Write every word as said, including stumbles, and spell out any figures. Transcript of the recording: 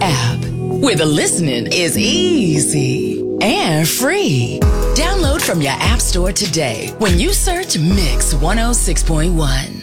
app, where the listening is easy and free. Download from your app store today when you search Mix one oh six point one.